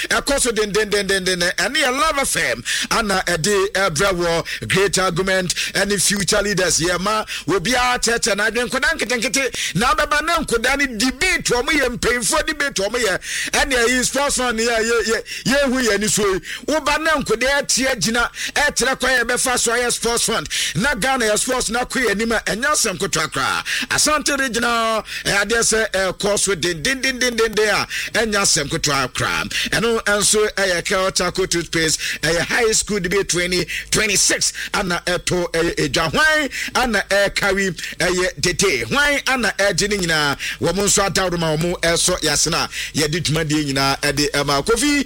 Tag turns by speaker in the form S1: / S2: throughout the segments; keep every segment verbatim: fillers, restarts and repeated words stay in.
S1: Ekoso den den den den den and a love F M and a day everywhere great argument any future leaders here ma will be out church and I didn't kodankete na baba na nkodani debate omo ye mpemfo debate omo ye and ye sports on ye ye ye hu ye ni so wo ba na nkode atie gina etre kwa ye be fa so ye sports fund na Ghana ye sports na kwa ye nima enya sem kotwakra Asante regional e ade se course with din din din din din there enya sem kotwakra eno enso e Kelta co toothpaste e high school debate twenty twenty-six ana eto e jahwan ana e carry e dete hwan ana e gini nyina wo mo nso adawroma wo mo eso yasena ye di dwumade nyina e de ema Kofi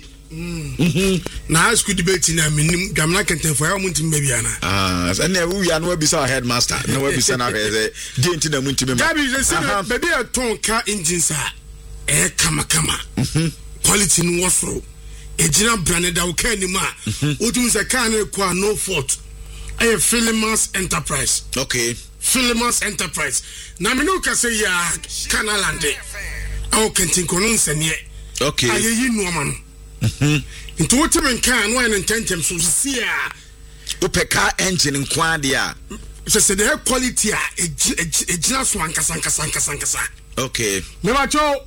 S2: mhm na high school debate na minim gamna kenten for ya muntim be bia na
S1: ah na we ya no we bisa headmaster no we bisa na he di enti na muntim me
S2: gabi je say baby a ton car engines a e kama kama mhm quality no wofro ejina brand da wo kan ni ma odum se kan na kwa no fault aye Philemas Enterprise.
S1: Okay.
S2: Philemas Enterprise. Na me no ka say ya Canalande. Aw kentin kono nsane.
S1: Okay.
S2: Aye yi no ma no. Mhm. Into what men kan no en tentem so see a
S1: opeka engine nkwa de a.
S2: So say the quality a ejina so ankasa ankasa ankasa ankasa.
S1: Okay.
S2: Me ba cho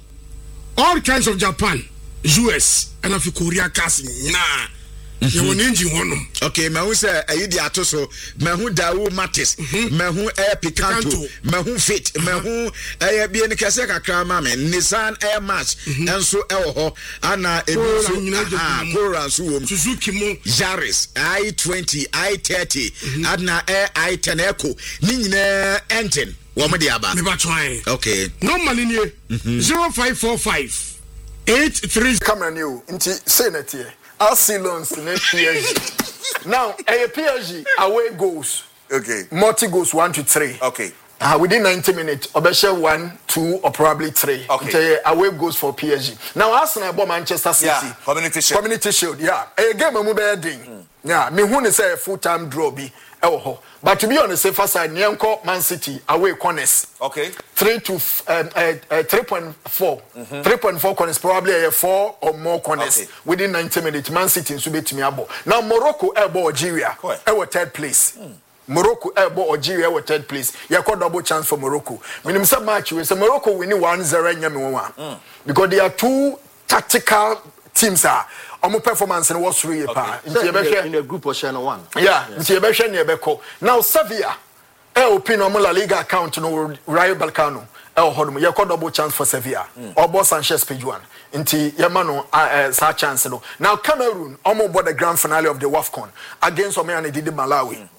S2: all kinds of Japan, U S and of Korea cars na. You want engine one.
S1: Okay, me who say ayi di atoso, me who Daewoo Matis, me who Air Picanto, me who Fit, me who aye bi en kase kakra ma me Nissan Air Max, enso e ho ana ebi ah Corolla so wom
S2: Suzuki mo
S1: Yaris i twenty, i thirty, adna Air i ten Eco, ni nyina engine. Wo me di aba.
S2: Me ba try.
S1: Okay.
S2: Normally ni zero five four five eight three
S3: camera new nti say na tie Alcilons in P S G. Now, a P S G away goals.
S4: Okay.
S3: Multi goals one to three.
S4: Okay.
S3: Uh, within ninety minutes, Obesha one, two, or probably three.
S4: Okay.
S3: Away goals for P S G. Now, Arsenal about Manchester City.
S4: Yeah. Community Shield.
S3: Community Shield. Yeah. A game of mobile ding. Mm. Yeah. Me who say a full time draw be. Oh, but to be on the safer side, Nyanko Man City away corners.
S4: Okay.
S3: Three to um, uh, uh, three point four. Mm-hmm. Three point four corners, probably uh, four or more corners okay. Within ninety minutes. Man City in Subit Miabo. Now Morocco elbow Algeria. Our third place. Mm. Morocco elbow Algeria our third place. You got double chance for Morocco. When you say match, we say Morocco winning one zero mm. Because they are two tactical teams are. Omo performance in was three pa
S5: in the group of channel one.
S3: Yeah, nti e be hwe ne be ko. Now Sevilla e open omo La Liga account no Rayo Vallecano e hodum ye ko double chance for Sevilla. Obo Sanchez page one. Nti ye ma no sa chance no. Now Cameroon omo board the grand finale of the WAFCON against Omo and Didi Malawi.